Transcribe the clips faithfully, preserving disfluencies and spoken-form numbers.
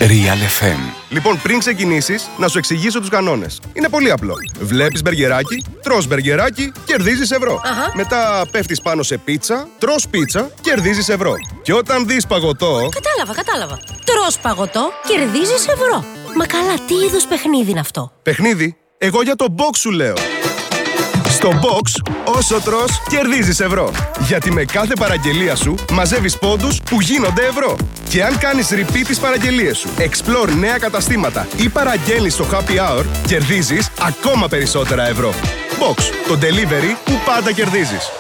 Real εφ εμ. Λοιπόν, πριν ξεκινήσεις, να σου εξηγήσω τους κανόνες. Είναι πολύ απλό. Βλέπεις μπεργκεράκι, τρως μπεργκεράκι, κερδίζεις ευρώ. Αχα. Μετά πέφτεις πάνω σε πίτσα, τρως πίτσα, κερδίζεις ευρώ. Και όταν δεις παγωτό... Κατάλαβα, κατάλαβα. Τρως παγωτό, κερδίζεις ευρώ. Μα καλά, τι είδους παιχνίδι είναι αυτό? Παιχνίδι? Εγώ για το box σου λέω. Στο box, όσο τρως, κερδίζεις ευρώ. Γιατί με κάθε παραγγελία σου μαζεύεις πόντους που γίνονται ευρώ. Και αν κάνεις repeat τις παραγγελίες σου, explore νέα καταστήματα ή παραγγέλνεις στο happy hour, κερδίζεις ακόμα περισσότερα ευρώ. Box, το delivery που πάντα κερδίζεις.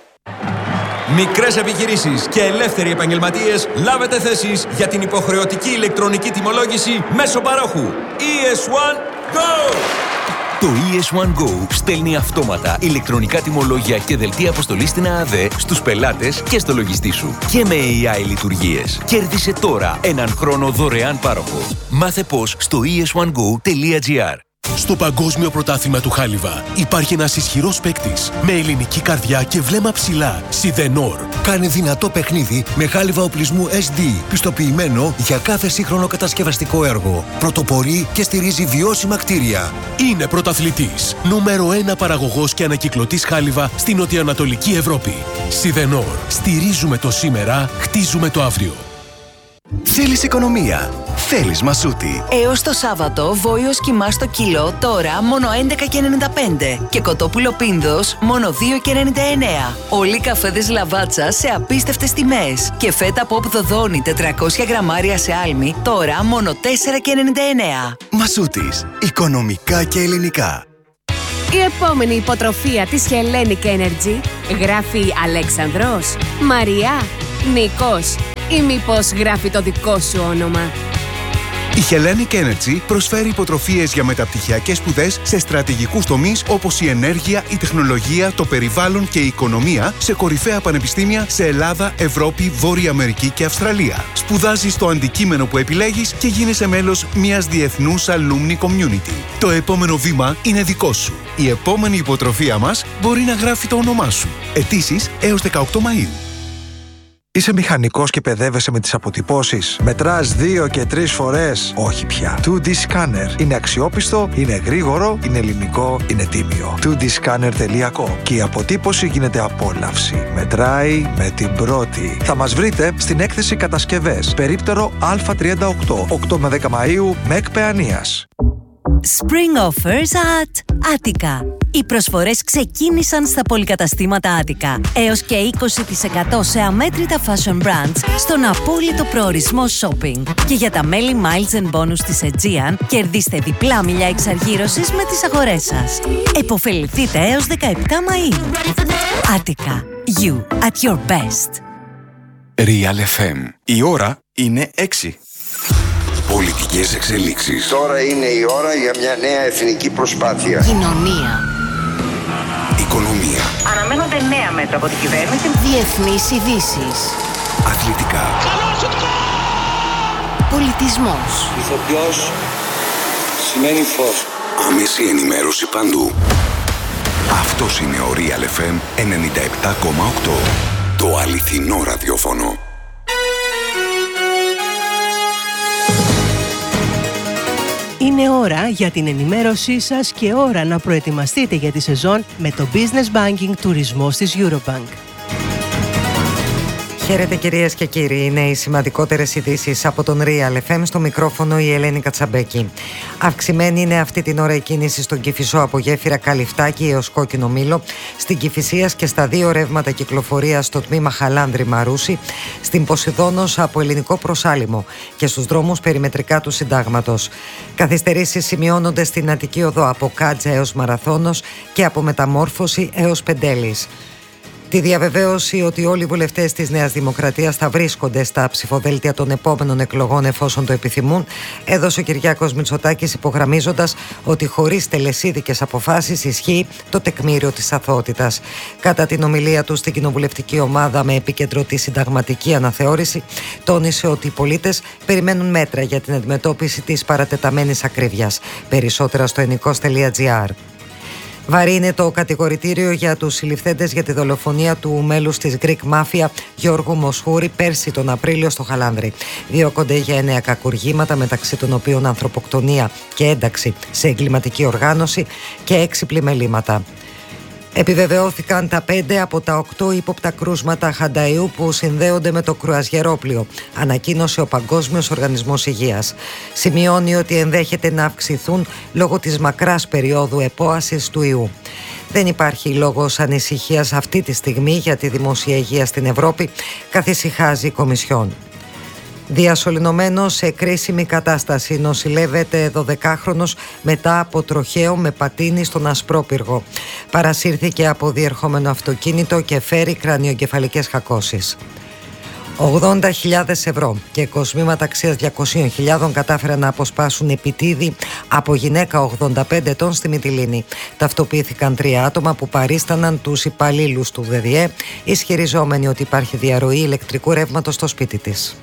Μικρές επιχειρήσεις και ελεύθεροι επαγγελματίες, λάβετε θέσεις για την υποχρεωτική ηλεκτρονική τιμολόγηση μέσω παρόχου. ι ες ουάν Go! Το ι ες ουάν Go στέλνει αυτόματα ηλεκτρονικά τιμολόγια και δελτία αποστολής στην ΑΑΔΕ στους πελάτες και στο λογιστή σου. Και με έι άι λειτουργίες. Κέρδισε τώρα έναν χρόνο δωρεάν πάροχο. Μάθε πώς στο ι ες ουάν γκο τελεία τζι αρ. Στο Παγκόσμιο Πρωτάθλημα του Χάλιβα υπάρχει ένας ισχυρός παίκτης με ελληνική καρδιά και βλέμμα ψηλά. Σιδενόρ. Κάνει δυνατό παιχνίδι με χάλιβα οπλισμού ες ντι, πιστοποιημένο για κάθε σύγχρονο κατασκευαστικό έργο. Πρωτοπορεί και στηρίζει βιώσιμα κτίρια. Είναι πρωταθλητής. Νούμερο ένα παραγωγός και ανακυκλωτής χάλιβα στην νοτιοανατολική Ευρώπη. Σιδενόρ. Στηρίζουμε το σήμερα, χτίζουμε το αύριο. Θέλεις οικονομία. Θέλεις Μασούτη. Έως το Σάββατο, βόηος κιμά στο κιλό, τώρα μόνο έντεκα και ενενήντα πέντε. Και κοτόπουλο πίνδος, μόνο δύο και ενενήντα εννέα. Όλοι οι καφέδες Λαβάτσα σε απίστευτες τιμές. Και φέτα Pop Δοδόνη τετρακόσια γραμμάρια σε άλμη, τώρα μόνο τέσσερα και ενενήντα εννέα. Μασούτης. Οικονομικά και ελληνικά. Η επόμενη υποτροφία της Hellenic Energy γράφει Αλέξανδρος, Μαριά, Νίκος ή μήπως γράφει το δικό σου όνομα? Η Hellenic Energy προσφέρει υποτροφίες για μεταπτυχιακές σπουδές σε στρατηγικούς τομείς όπως η ενέργεια, η τεχνολογία, το περιβάλλον και η οικονομία σε κορυφαία πανεπιστήμια σε Ελλάδα, Ευρώπη, Βόρεια Αμερική και Αυστραλία. Σπουδάζεις το αντικείμενο που επιλέγεις και γίνεσαι μέλος μιας διεθνούς alumni community. Το επόμενο βήμα είναι δικό σου. Η επόμενη υποτροφία μας μπορεί να γράφει το όνομά σου. Αιτήσεις έως δεκαοκτώ Μαΐου. Είσαι μηχανικός και παιδεύεσαι με τις αποτυπώσεις? Μετράς δύο και τρεις φορές? Όχι πια. two ντι Scanner. Είναι αξιόπιστο, είναι γρήγορο, είναι ελληνικό, είναι τίμιο. two ντι scanner τελεία com. Και η αποτύπωση γίνεται απόλαυση. Μετράει με την πρώτη. Θα μας βρείτε στην έκθεση Κατασκευές. Περίπτερο Α τριάντα οκτώ. οκτώ με δέκα Μαΐου, ΜΕΚ Παιανίας. Spring offers at Attica. Οι προσφορές ξεκίνησαν στα πολυκαταστήματα Attica. Έως και είκοσι τοις εκατό σε αμέτρητα fashion brands στον απόλυτο προορισμό shopping. Και για τα μέλη Miles and Bonus της Aegean, κερδίστε διπλά μιλιά εξαργύρωσης με τις αγορές σας. Εποφεληθείτε έως δεκαεπτά Μαΐου. Attica. You at your best. Real εφ εμ. Η ώρα είναι έξι. Πολιτικές εξελίξεις. Τώρα είναι η ώρα για μια νέα εθνική προσπάθεια. Κοινωνία. Οικονομία. Αναμένονται νέα μέτρα από την κυβέρνηση. Διεθνείς ειδήσεις. Αθλητικά. Πολιτισμός. Ηθοποιός σημαίνει φως. Άμεση ενημέρωση παντού. Αυτός είναι ο Real εφ εμ ενενήντα επτά κόμμα οκτώ. Το αληθινό ραδιόφωνο. Είναι ώρα για την ενημέρωσή σας και ώρα να προετοιμαστείτε για τη σεζόν με το Business Banking τουρισμός της Eurobank. Χαίρετε κυρίες και κύριοι, είναι οι σημαντικότερες ειδήσεις από τον Real εφ εμ, στο μικρόφωνο η Ελένη Κατσαμπέκη. Αυξημένη είναι αυτή την ώρα η κίνηση στον Κηφισό από γέφυρα Καλυφτάκη έως Κόκκινο Μήλο, στην Κηφισίας και στα δύο ρεύματα κυκλοφορίας στο τμήμα Χαλάνδρη Μαρούσι, στην Ποσειδώνος από Ελληνικό Προσάλιμο και στους δρόμους περιμετρικά του Συντάγματος. Καθυστερήσεις σημειώνονται στην Αττική Οδό από Κάτζα έως Μαραθώνος και από Μεταμόρφωση έως Πεντέλης. Τη διαβεβαίωση ότι όλοι οι βουλευτές της Νέας Δημοκρατίας θα βρίσκονται στα ψηφοδέλτια των επόμενων εκλογών εφόσον το επιθυμούν, έδωσε ο Κυριάκος Μητσοτάκης, υπογραμμίζοντας ότι χωρίς τελεσίδικες αποφάσεις ισχύει το τεκμήριο της αθωότητας. Κατά την ομιλία του στην κοινοβουλευτική ομάδα με επίκεντρο τη συνταγματική αναθεώρηση, τόνισε ότι οι πολίτες περιμένουν μέτρα για την αντιμετώπιση της παρατεταμένης ακρίβειας. Περισσότερα στο ενικός τελεία τζι άρ. Βαρύ είναι το κατηγορητήριο για τους συλληφθέντες για τη δολοφονία του μέλους της Greek Mafia Γιώργου Μοσχούρη πέρσι τον Απρίλιο στο Χαλάνδρι. Διώκονται για εννέα κακουργήματα, μεταξύ των οποίων ανθρωποκτονία και ένταξη σε εγκληματική οργάνωση και έξι πλημελήματα. Επιβεβαιώθηκαν τα πέντε από τα οκτώ ύποπτα κρούσματα Χανταΐου που συνδέονται με το κρουαζιερόπλοιο, ανακοίνωσε ο Παγκόσμιος Οργανισμός Υγείας. Σημειώνει ότι ενδέχεται να αυξηθούν λόγω της μακράς περίοδου επόασης του ιού. Δεν υπάρχει λόγος ανησυχίας αυτή τη στιγμή για τη δημόσια υγεία στην Ευρώπη, καθησυχάζει η Κομισιόν. Διασωληνωμένος σε κρίσιμη κατάσταση νοσηλεύεται δωδεκάχρονος μετά από τροχαίο με πατίνι στον Ασπρόπυργο. Παρασύρθηκε από διερχόμενο αυτοκίνητο και φέρει κρανιογκεφαλικές χακώσεις. ογδόντα χιλιάδες ευρώ και κοσμήματα αξίας διακόσιες χιλιάδες κατάφεραν να αποσπάσουν επιτίδη από γυναίκα ογδόντα πέντε ετών στη Μυτιλήνη. Ταυτοποιήθηκαν τρία άτομα που παρίσταναν τους υπαλλήλους του ΔΔΕ, ισχυριζόμενοι ότι υπάρχει διαρροή ηλεκτρικού ρεύματος στο σπίτι της.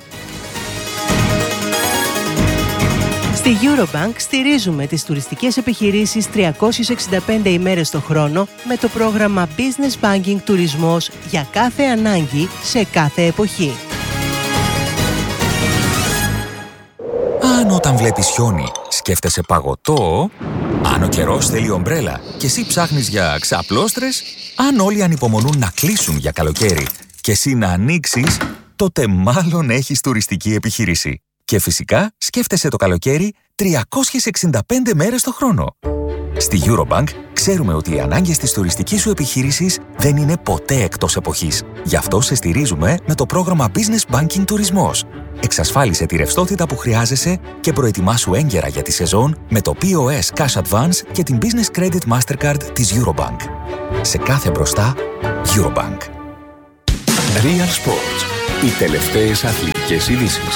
Στη Eurobank στηρίζουμε τις τουριστικές επιχειρήσεις τριακόσιες εξήντα πέντε ημέρες το χρόνο με το πρόγραμμα Business Banking Τουρισμός για κάθε ανάγκη σε κάθε εποχή. Αν όταν βλέπεις χιόνι σκέφτεσαι παγωτό, αν ο καιρός θέλει ομπρέλα και εσύ ψάχνεις για ξαπλώστρες, αν όλοι ανυπομονούν να κλείσουν για καλοκαίρι και εσύ να ανοίξεις, τότε μάλλον έχεις τουριστική επιχείρηση. Και φυσικά σκέφτεσαι το καλοκαίρι τριακόσιες εξήντα πέντε μέρες το χρόνο. Στη Eurobank ξέρουμε ότι οι ανάγκες της τουριστικής σου επιχείρησης δεν είναι ποτέ εκτός εποχής. Γι' αυτό σε στηρίζουμε με το πρόγραμμα Business Banking Τουρισμός. Εξασφάλισε τη ρευστότητα που χρειάζεσαι και προετοιμάσου έγκαιρα για τη σεζόν με το πι ο ες Cash Advance και την Business Credit Mastercard της Eurobank. Σε κάθε μπροστά, Eurobank. Real Sports. Οι τελευταίες αθλητικές ειδήσεις.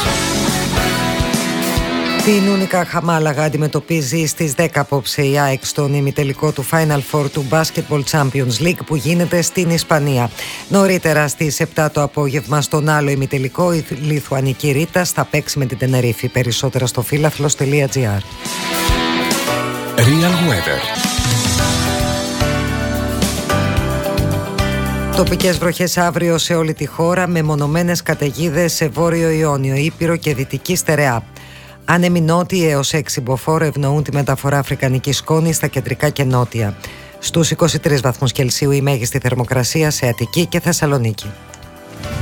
Την Ούνικα Χαμάλαγα αντιμετωπίζει στις δέκα απόψε η ΑΕΚ στον ημιτελικό του Final Four του Basketball Champions League που γίνεται στην Ισπανία. Νωρίτερα στις επτά το απόγευμα στον άλλο ημιτελικό η Λιθουανική Ρίτα θα παίξει με την Τενερίφη. Περισσότερα στο φίλαθλος τελεία τζι άρ. Real Weather. Τοπικές βροχές αύριο σε όλη τη χώρα με μονομένες καταιγίδες σε Βόρειο Ιόνιο, Ήπειρο και Δυτική Στερεά. Άνεμοι νότιοι έως έξι μποφόρ ευνοούν τη μεταφορά αφρικανικής σκόνης στα κεντρικά και νότια. Στους είκοσι τρεις βαθμούς Κελσίου η μέγιστη θερμοκρασία σε Αττική και Θεσσαλονίκη.